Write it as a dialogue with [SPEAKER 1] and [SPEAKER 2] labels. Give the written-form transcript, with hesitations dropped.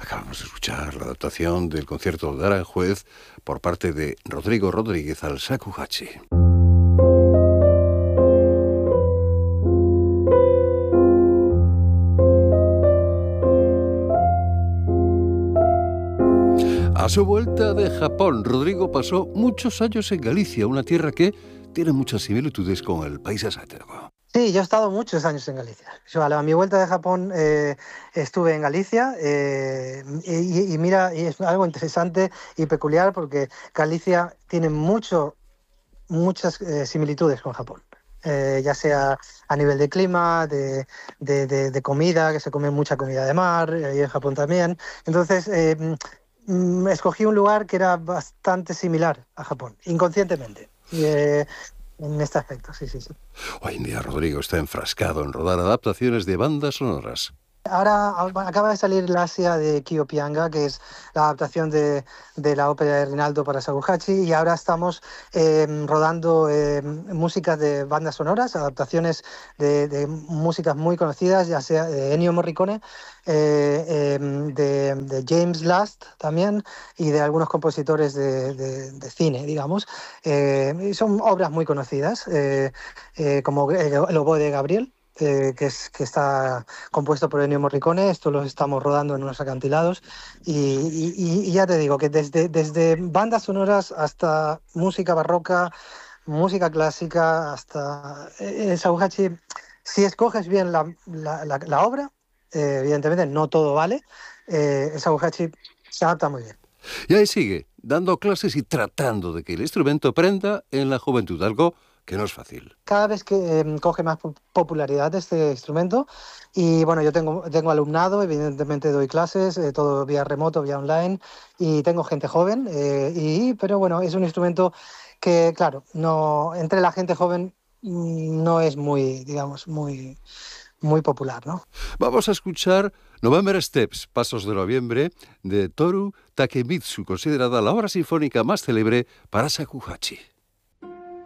[SPEAKER 1] Acabamos de escuchar la adaptación del concierto de Aranjuez por parte de Rodrigo Rodríguez al shakuhachi. A su vuelta de Japón, Rodrigo pasó muchos años en Galicia, una tierra que tiene muchas similitudes con el país asiático.
[SPEAKER 2] Sí, yo he estado muchos años en Galicia. Yo a mi vuelta de Japón estuve en Galicia y mira, y es algo interesante y peculiar porque Galicia tiene muchas similitudes con Japón. Ya sea a nivel de clima, de comida, que se come mucha comida de mar, y en Japón también. Entonces, escogí un lugar que era bastante similar a Japón, inconscientemente. En este aspecto, sí.
[SPEAKER 1] Hoy en día Rodrigo está enfrascado en rodar adaptaciones de bandas sonoras.
[SPEAKER 2] Ahora acaba de salir La Asia de Kyo Pianga, que es la adaptación de la ópera de Rinaldo para shakuhachi, y ahora estamos rodando músicas de bandas sonoras, adaptaciones de músicas muy conocidas, ya sea de Ennio Morricone, de James Last también, y de algunos compositores de cine, digamos. Son obras muy conocidas, como El oboe de Gabriel, que está compuesto por Ennio Morricone. Esto lo estamos rodando en unos acantilados y ya te digo que desde bandas sonoras hasta música barroca, música clásica, hasta el shakuhachi, si escoges bien la obra, evidentemente no todo vale, el shakuhachi se adapta muy bien.
[SPEAKER 1] Y ahí sigue, dando clases y tratando de que el instrumento prenda en la juventud, algo que no es fácil.
[SPEAKER 2] Cada vez que coge más popularidad este instrumento y bueno, yo tengo alumnado, evidentemente doy clases, todo vía remoto, vía online, y tengo gente joven, pero bueno, es un instrumento que, claro, no, entre la gente joven no es muy, digamos, muy popular, ¿no?
[SPEAKER 1] Vamos a escuchar November Steps, Pasos de Noviembre, de Toru Takemitsu, considerada la obra sinfónica más célebre para shakuhachi.